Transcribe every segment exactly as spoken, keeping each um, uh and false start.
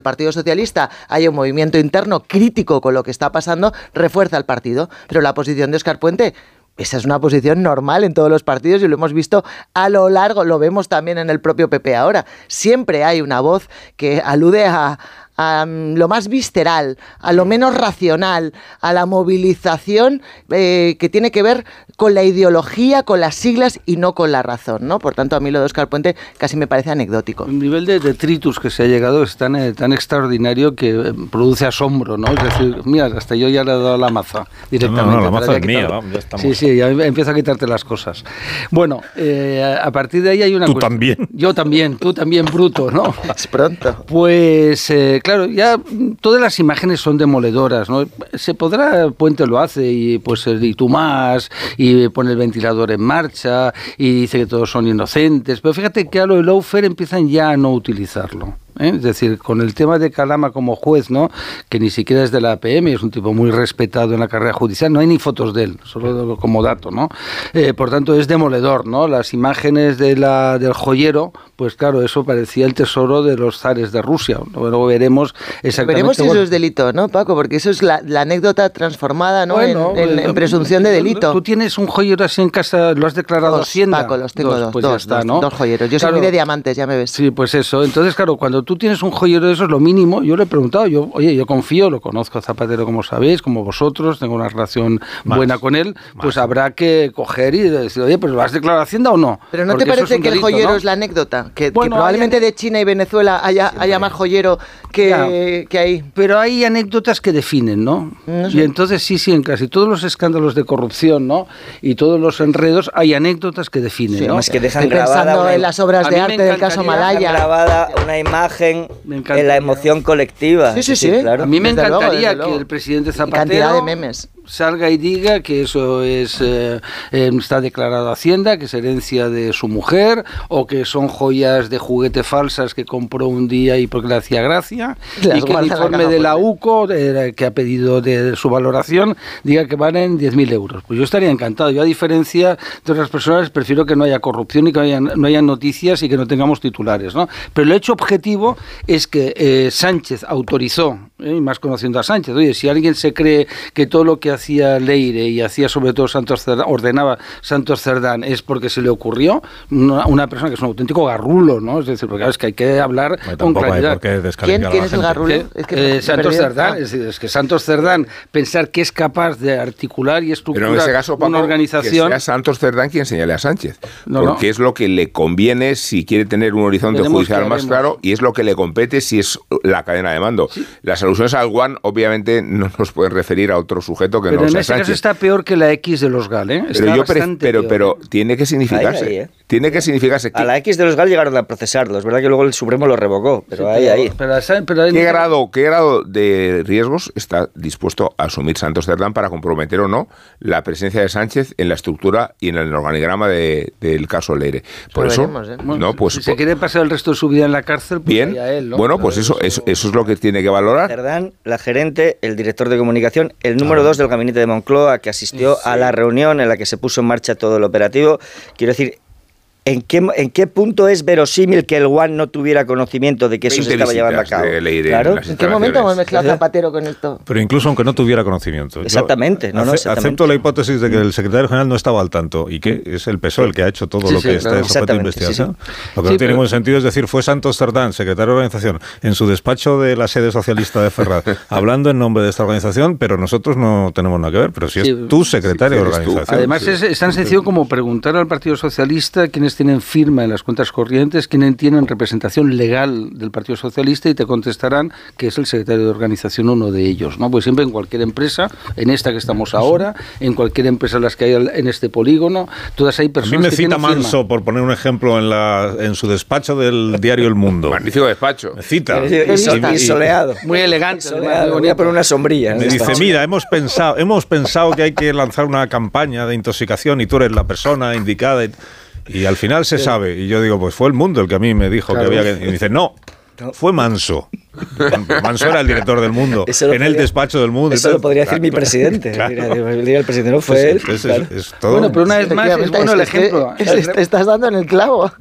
Partido Socialista haya un movimiento interno crítico con lo que está pasando, refuerza el partido. Pero la posición de Óscar Puente, esa es una posición normal en todos los partidos y lo hemos visto a lo largo, lo vemos también en el propio P P ahora. Siempre hay una voz que alude a, a lo más visceral, a lo menos racional, a la movilización eh, que tiene que ver con la ideología, con las siglas y no con la razón, ¿no? Por tanto, a mí lo de Óscar Puente casi me parece anecdótico. El nivel de detritus que se ha llegado es tan, eh, tan extraordinario que produce asombro, ¿no? Es decir, mira, hasta yo ya le he dado la maza directamente. No, no, la maza es mía, vamos, ya estamos. Sí, sí, ya empiezo a quitarte las cosas. Bueno, eh, a partir de ahí hay una Tú cuestión. también. Yo también, tú también, bruto, ¿no? Es pronto. Pues, eh, claro, ya todas las imágenes son demoledoras, ¿no? Se podrá, Puente lo hace, y pues y tú más, y pone el ventilador en marcha, y dice que todos son inocentes, pero fíjate que a lo de lawfare empiezan ya a no utilizarlo. ¿Eh? Es decir, con el tema de Calama como juez, ¿no? Que ni siquiera es de la A P M, es un tipo muy respetado en la carrera judicial, no hay ni fotos de él, solo como dato, ¿no? Eh, por tanto, es demoledor, ¿no? Las imágenes de la, del joyero, pues claro, eso parecía el tesoro de los zares de Rusia. Luego veremos exactamente... Veremos si bueno, eso es delito, ¿no, Paco? Porque eso es la, la anécdota transformada, ¿no? Bueno, en, en, en presunción de delito. Tú tienes un joyero así en casa, ¿lo has declarado Dos, Hacienda? Paco, los tengo dos, pues dos, ya está, dos, ¿no? dos joyeros. Yo Claro, soy muy de diamantes, ya me ves. Sí, pues eso. Entonces, claro, cuando tú tienes un joyero de eso, es lo mínimo. Yo le he preguntado, yo, oye, yo confío, lo conozco a Zapatero, como sabéis, como vosotros, tengo una relación Más, buena con él, pues más. habrá que coger y decir, oye, pues ¿lo has declarado Hacienda o no? Pero ¿no Porque te eso parece es un que el delito, joyero ¿no? es la anécdota? Que, Bueno, que probablemente hay- de China y Venezuela haya, haya más joyero que, Ya. que ahí. Pero hay anécdotas que definen, ¿no? No sé. Y entonces sí, sí, en casi todos los escándalos de corrupción, ¿no? Y todos los enredos, hay anécdotas que definen, Sí, ¿no? Es que dejan Estoy grabada pensando una, en las obras a de mí me arte del caso encantaría dejan Malaya. grabada una imagen Me en encantaría. la emoción colectiva. Sí, sí, Es sí. decir, claro. A mí me Desde luego, encantaría desde luego. que el presidente Y Zapatero cantidad de memes. salga y diga que eso es eh, eh, está declarado Hacienda, que es herencia de su mujer, o que son joyas de juguete falsas que compró un día y porque le hacía gracia, Las y que guarda el en la informe caja de la fuerte. UCO, eh, que ha pedido de su valoración, diga que valen diez mil euros. Pues yo estaría encantado. Yo, a diferencia de otras personas, prefiero que no haya corrupción y que haya, no haya noticias y que no tengamos titulares, ¿no? Pero el hecho objetivo es que eh, Sánchez autorizó, eh, y más conociendo a Sánchez, oye, si alguien se cree que todo lo que hacía Leire y hacía sobre todo Santos Cerdán, ordenaba Santos Cerdán, es porque se le ocurrió, una, una persona que es un auténtico garrulo, ¿no? Es decir, porque claro, es que hay que hablar Bueno, con tampoco hay claridad. por qué ¿Quién, descalificar a quién la es el gente. garrulo? Que, Es que eh, me he Santos perdido. Cerdán, Ah. es, decir, es que Santos Cerdán, pensar que es capaz de articular y estructurar Pero en ese caso, Paco, una organización... que sea Santos Cerdán quien señale a Sánchez, No, porque no. es lo que le conviene si quiere tener un horizonte Veremos judicial qué más haremos. claro, y es lo que le compete si es la cadena de mando. Las alusiones al One, obviamente, no nos pueden referir a otro sujeto que Pero no en sea este caso Sánchez. está peor que la X de los GAL, ¿eh? Está Pero, yo pre- bastante pero, peor, pero ¿eh? tiene que significarse. Ahí, ahí, ¿eh? Tiene que significarse. A la X de los GAL llegaron a procesarlo. Es verdad que luego el Supremo lo revocó, pero Sí, ahí, pero- ahí. pero esa- pero en- ¿Qué grado, ¿Qué grado de riesgos está dispuesto a asumir Santos Cerdán para comprometer o no la presencia de Sánchez en la estructura y en el organigrama de- del caso Leire? Por Lo eso, veremos, ¿eh? Bueno, no, pues si se quiere pasar el resto de su vida en la cárcel, pues bien. allá él, ¿no? Bueno, Pero pues eso, eso, eso es lo que tiene que valorar. Cerdán, la gerente, el director de comunicación, el número dos del gabinete de Moncloa, que asistió a la reunión en la que se puso en marcha todo el operativo. Quiero decir, ¿en qué, en qué punto es verosímil que el One no tuviera conocimiento de que eso se veinte estaba llevando a visitas cabo? de Leire Claro. en las ¿En qué momento hemos mezclado Ajá. Zapatero con esto? Pero incluso aunque no tuviera conocimiento. Yo Exactamente, no, no, ace- exactamente. Acepto la hipótesis de que el secretario general no estaba al tanto y que es el P S O E el que ha hecho todo Sí, lo sí, que claro. está sujeto a Exactamente, sí, investigación. sí. Lo que Sí, no tiene pero- ningún sentido es decir, fue Santos Cerdán, secretario de organización, en su despacho de la sede socialista de Ferraz, hablando en nombre de esta organización, pero nosotros no tenemos nada que ver. Pero si Sí, es tu secretario sí, de eres tú. organización. Además, es, es tan sencillo como preguntar al Partido Socialista quiénes tienen firma en las cuentas corrientes, quiénes tienen representación legal del Partido Socialista, y te contestarán que es el secretario de organización uno de ellos, ¿no? Pues siempre en cualquier empresa, en esta que estamos ahora, en cualquier empresa en las que hay en este polígono, todas hay A mí personas me que cita tienen firma. Manso, por poner un ejemplo, en, la, en su despacho del diario El Mundo. Magnífico despacho. Me cita. Y, y, so- y soleado. Muy elegante, Soleado. muy Voy a poner bonito. una sombrilla. Me dice, mira, hemos pensado, hemos pensado que hay que lanzar una campaña de intoxicación y tú eres la persona indicada. Y, y al final se sabe. Y yo digo, pues fue El Mundo el que a mí me dijo Claro. que había que... Y me dice, no, fue Manso. Manso era el director del Mundo, Eso lo en el podría- despacho del Mundo. Eso lo podría decir mi presidente. Claro. Mira, el día del presidente no fue él. Es, es- claro. es todo. Bueno, pero una vez más es Efectivamente, bueno el es que ejemplo. es- es- te estás dando en el clavo.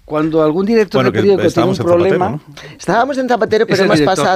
Cuando algún director Bueno, de que periódico tiene un estábamos en Zapatero, problema... ¿no? Estábamos en Zapatero, Es pero el hemos director. pasado